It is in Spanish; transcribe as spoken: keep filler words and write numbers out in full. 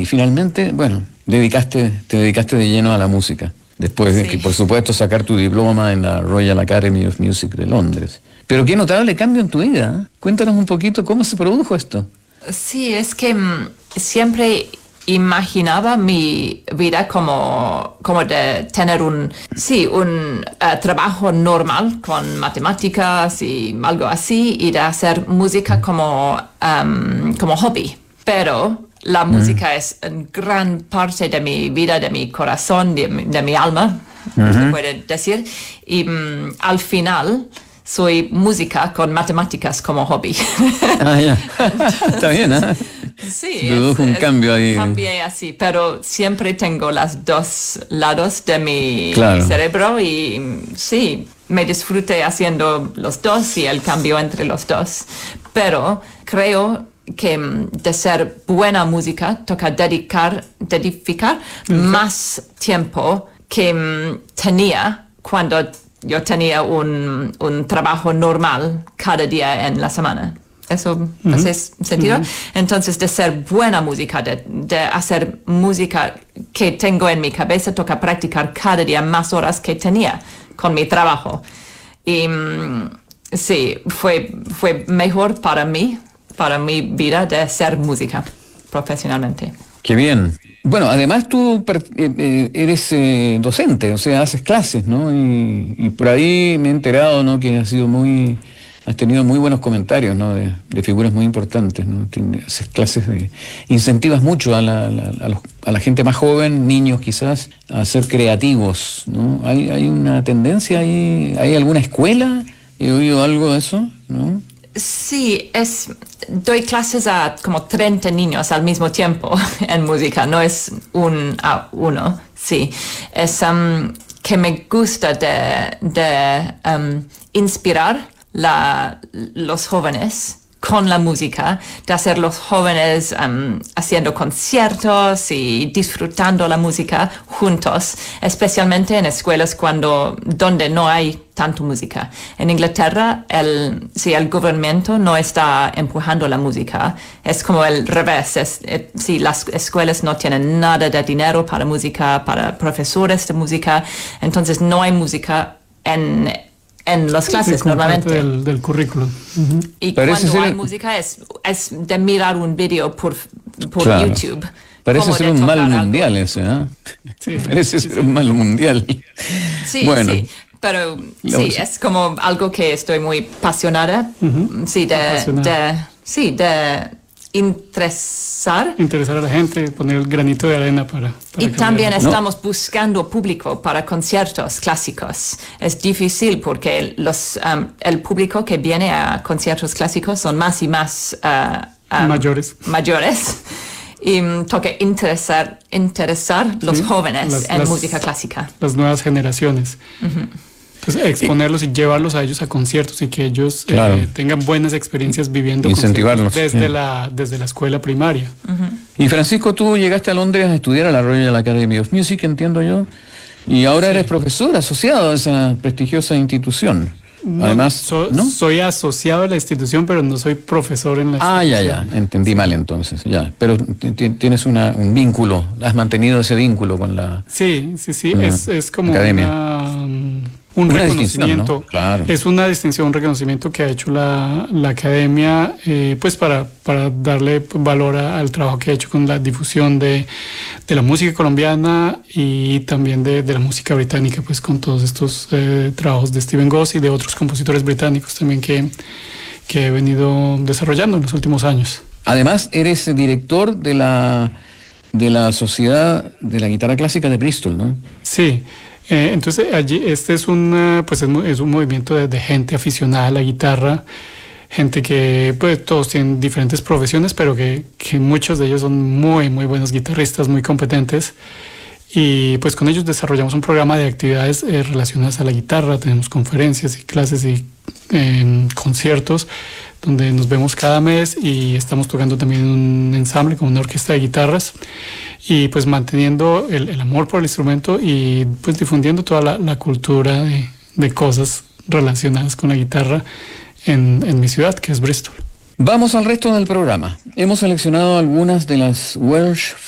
finalmente, bueno, dedicaste, te dedicaste de lleno a la música. Después de Sí. que, por supuesto, sacar tu diploma en la Royal Academy of Music de Londres. Pero qué notable cambio en tu vida, ¿eh? Cuéntanos un poquito cómo se produjo esto. Sí, es que mm, siempre imaginaba mi vida como, como de tener un, sí, un eh, trabajo normal con matemáticas y algo así, y de hacer música como, um, como hobby. Pero la música es en gran parte de mi vida, de mi corazón, de, mi- de mi alma, se puede decir. Y mm, al final soy música con matemáticas como hobby. Ah, ya. Está bien, ¿eh? Sí, Se produjo un cambio ahí. Cambié así, pero siempre tengo los dos lados de mi Claro. cerebro y mm, sí, me disfruté haciendo los dos y el cambio entre los dos. Pero creo que mm, de ser buena música toca dedicar, dedicar más tiempo que mm, tenía cuando yo tenía un, un trabajo normal cada día en la semana. ¿Eso hace sentido? Entonces, de ser buena música, de, de hacer música que tengo en mi cabeza, toca practicar cada día más horas que tenía con mi trabajo. Y mm, sí, fue, fue mejor para mí, para mi vida, de ser música profesionalmente. Qué bien. Bueno, además tú per- eh, eh, eres eh, docente, o sea, haces clases, ¿no? Y, y por ahí me he enterado, ¿no? Que has sido muy, has tenido muy buenos comentarios, ¿no? De, de figuras muy importantes, ¿no? Tienes- haces clases de, incentivas mucho a la, la- a, los- a la gente más joven, niños quizás, a ser creativos, ¿no? Hay, hay una tendencia ahí, ¿hay alguna escuela? He oído algo de eso, ¿no? Sí, es, doy clases a como treinta niños al mismo tiempo en música, no es un a uno, sí. Es um, que me gusta de, de um, inspirar la, los jóvenes con la música, de hacer los jóvenes um, haciendo conciertos y disfrutando la música juntos, especialmente en escuelas cuando, donde no hay tanto música. En Inglaterra, el, si el gobierno no está empujando la música, es como el revés. Es, eh, si las escuelas no tienen nada de dinero para música, para profesores de música, entonces no hay música en en las clases Sí, como normalmente. parte del, del currículum. Ujú. Y Parece cuando ser- hay música es, es de mirar un video por, por Claro. YouTube. Parece como ser de un mal tocar algo. mundial ese, ¿ah? Sí, Parece sí, ser un mal mundial. Sí, Bueno. sí. Pero La sí, música. es como algo que estoy muy apasionada. Sí, de, Apasionada. de, sí, de interesar. Interesar a la gente, poner el granito de arena para... para Y cambiar. también ¿no? estamos buscando público para conciertos clásicos. Es difícil porque los, um, el público que viene a conciertos clásicos son más y más uh, um, Mayores. mayores. Y um, toca interesar, interesar los Sí, jóvenes las- en las- música clásica. Las nuevas generaciones. Entonces, exponerlos y llevarlos a ellos a conciertos y que ellos eh, Claro. tengan buenas experiencias viviendo Incentivarlos, conciertos desde, sí. la, desde la escuela primaria. Y Francisco, tú llegaste a Londres a estudiar a la Royal Academy of Music, entiendo yo, y ahora eres profesor asociado a esa prestigiosa institución. No, Además, so- ¿no? soy asociado a la institución, pero no soy profesor en la Ah, ya, institución. ya, entendí mal entonces, ya. Pero ti- ti- tienes una, un vínculo, has mantenido ese vínculo con la... Sí, sí, sí, Una es, es como academia. una, um, un Una distinción, reconocimiento. ¿no? Claro. Es una distinción, un reconocimiento que ha hecho la, la academia, eh, pues para, para darle valor a- al trabajo que ha hecho con la difusión de, de la música colombiana y también de, de la música británica, pues con todos estos eh, trabajos de Stephen Goss y de otros compositores británicos también que, que he venido desarrollando en los últimos años. Además, eres director de la, de la Sociedad de la Guitarra Clásica de Bristol, ¿no? Sí, eh, entonces allí este es un, eh, pues es, mu- es un movimiento de, de gente aficionada a la guitarra, gente que pues todos tienen diferentes profesiones, pero que, que muchos de ellos son muy, muy buenos guitarristas, muy competentes. Y pues con ellos desarrollamos un programa de actividades eh, relacionadas a la guitarra, tenemos conferencias y clases y eh, conciertos donde nos vemos cada mes y estamos tocando también en un ensamble con una orquesta de guitarras y pues manteniendo el, el amor por el instrumento y pues difundiendo toda la, la cultura de, de cosas relacionadas con la guitarra en, en mi ciudad, que es Bristol. Vamos al resto del programa. Hemos seleccionado algunas de las Welsh